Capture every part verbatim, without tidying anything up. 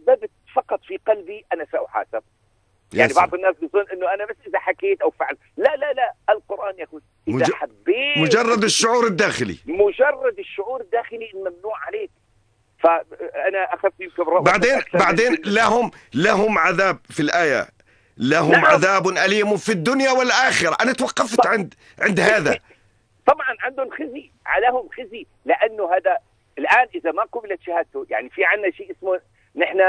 تسببت فقط في قلبي أنا سأحاسب. يعني بعض الناس بيظن انه انا بس اذا حكيت او فعلت، لا لا لا، القرآن يقول اذا مج... حبيت مجرد الشعور الداخلي، مجرد الشعور الداخلي الممنوع عليك. فانا اخذت يمكن بعدين بعدين لهم لهم عذاب في الآية، لهم نعم. عذاب أليم في الدنيا والآخرة. أنا توقفت عند عند هذا. طبعا عندهم خزي، عليهم خزي، لانه هذا الان اذا ما قبلت شهادته، يعني في عندنا شيء اسمه نحن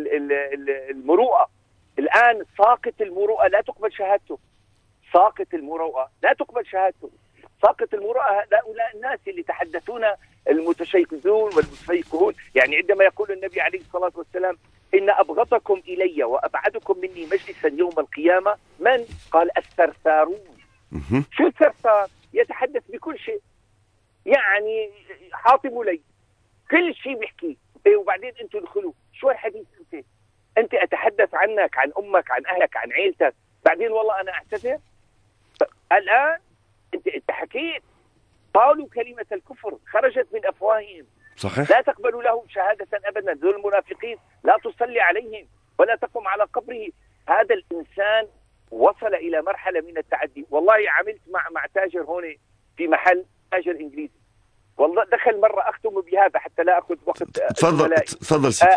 المروءة. الآن ساقط المروءة لا تقبل شهادته، ساقط المروءة لا تقبل شهادته، ساقط المروءة هؤلاء الناس اللي تحدثون المتشيكون والمتفيكهون. يعني عندما يقول النبي عليه الصلاة والسلام إن أبغضكم إلي وأبعدكم مني مجلسا يوم القيامة من؟ قال الثرثارون. شو الثرثار؟ يتحدث بكل شيء، يعني حاطب لي كل شيء بيحكي، وبعدين انتم ادخلوا. شو الحديث انت؟ انت اتحدث عنك، عن امك، عن اهلك، عن عيلتك، بعدين والله انا اعتذر. الان انت انت حكيت، قالوا كلمة الكفر خرجت من افواههم، صحيح. لا تقبل لهم شهادة ابدا، ذو المنافقين لا تصلي عليهم ولا تقم على قبره. هذا الانسان وصل الى مرحلة من التعدي. والله عملت مع مع تاجر هون في محل، تاجر انجليزي، والله دخل مرة اختم بهذا حتى لا اخذ وقت. تفضل تفضل سيدي.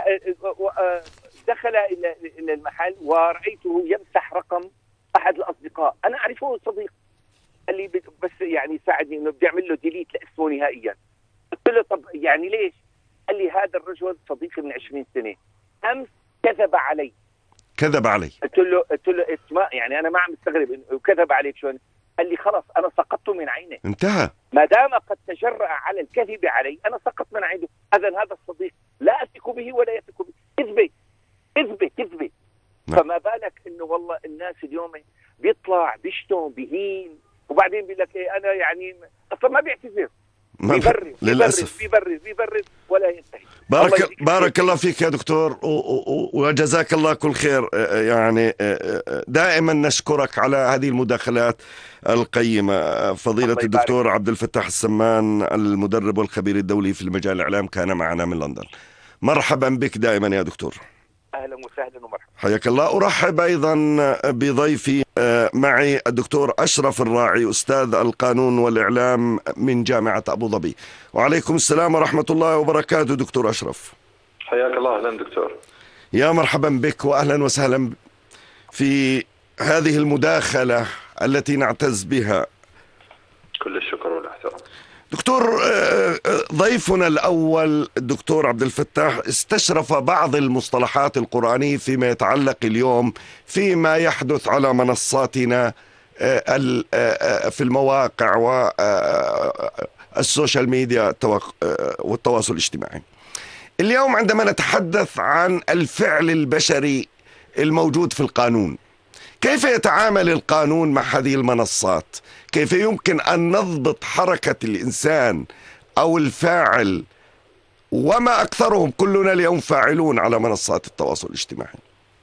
دخل الى الى المحل ورأيته يمسح رقم احد الاصدقاء، انا اعرفه صديق، قال لي بس يعني ساعدني انه بدي اعمل له ديليت لاسمه نهائيا. قلت له طب يعني ليش؟ قال لي هذا الرجل صديقي من عشرين سنة، امس كذب علي. كذب علي؟ قلت له قلت له اسمع، يعني انا ما عم استغرب انه كذب عليك شو. قال لي خلص انا سقطت من عينه، انتهى، ما دام قد تجرأ على الكذب علي انا سقط من عينه. اذا هذا الصديق لا اثق به ولا يثق به. كذبه كذبه كذبه. فما بالك انه والله الناس اليوم بيطلع بيشتم بيهين، وبعدين بيقول لك ايه انا يعني اصلا ما بيعتذر، بيبرر للاسف بيبرر بيبرر ولا ينتهي. بارك الله بارك الله فيك يا دكتور، وجزاك الله كل خير. يعني دائما نشكرك على هذه المداخلات القيمة. فضيلة الدكتور عبد الفتاح السمان، المدرب والخبير الدولي في المجال الإعلام، كان معنا من لندن. مرحبا بك دائما يا دكتور. أهلا وسهلا ومرحبا. حياك الله. أرحب أيضا بضيفي معي الدكتور أشرف الراعي، أستاذ القانون والإعلام من جامعة أبو ظبي. وعليكم السلام ورحمة الله وبركاته دكتور أشرف. حياك الله. أهلا دكتور. يا مرحبا بك وأهلا وسهلا في هذه المداخلة التي نعتز بها. كل الشكر والاحترام. دكتور، ضيفنا الأول الدكتور عبد الفتاح استشرف بعض المصطلحات القرآنية فيما يتعلق اليوم فيما يحدث على منصاتنا في المواقع والسوشيال ميديا والتواصل الاجتماعي. اليوم عندما نتحدث عن الفعل البشري الموجود في القانون، كيف يتعامل القانون مع هذه المنصات؟ كيف يمكن أن نضبط حركة الإنسان أو الفاعل، وما أكثرهم كلنا اليوم فاعلون على منصات التواصل الاجتماعي؟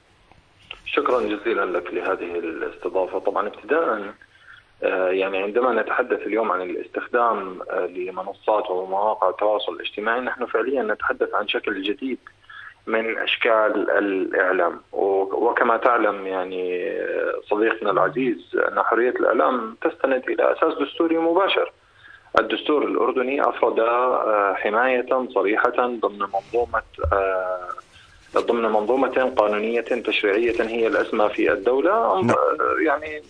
شكرا جزيلا لك لهذه الاستضافة. طبعا ابتداء يعني عندما نتحدث اليوم عن الاستخدام لمنصات ومواقع التواصل الاجتماعي، نحن فعليا نتحدث عن شكل جديد من أشكال الإعلام. وكما تعلم يعني صديقنا العزيز أن حرية الإعلام تستند إلى أساس دستوري مباشر. الدستور الأردني أفرد حماية صريحة ضمن منظومة ضمن منظومة قانونية تشريعية هي الأسمى في الدولة. يعني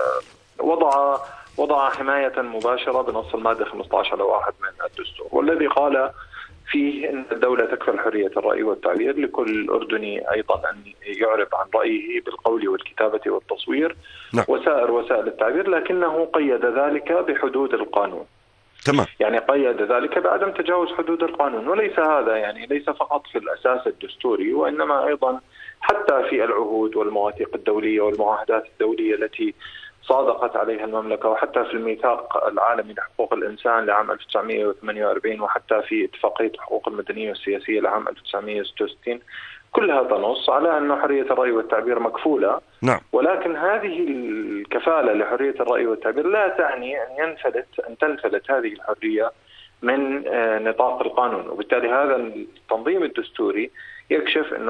وضع وضع حماية مباشرة بنص المادة خمسة عشر على واحد من الدستور، والذي قال فيه أن الدولة تكفل حرية الرأي والتعبير لكل أردني أيضا أن يعرب عن رأيه بالقول والكتابة والتصوير نعم. وسائر وسائل التعبير، لكنه قيد ذلك بحدود القانون. تمام. يعني قيد ذلك بعدم تجاوز حدود القانون. وليس هذا يعني ليس فقط في الأساس الدستوري، وإنما أيضا حتى في العهود والمواثيق الدولية والمعاهدات الدولية التي صادقت عليها المملكة، وحتى في الميثاق العالمي لحقوق الإنسان لعام ألف وتسعمئة وثمانية وأربعين، وحتى في اتفاقية حقوق المدنية والسياسية لعام ألف وتسعمئة وستة وستين، كلها تنص على أن حرية الرأي والتعبير مكفولة. نعم. ولكن هذه الكفالة لحرية الرأي والتعبير لا تعني أن ينفلت أن تنفلت هذه الحرية من نطاق القانون. وبالتالي هذا التنظيم الدستوري يكشف أنه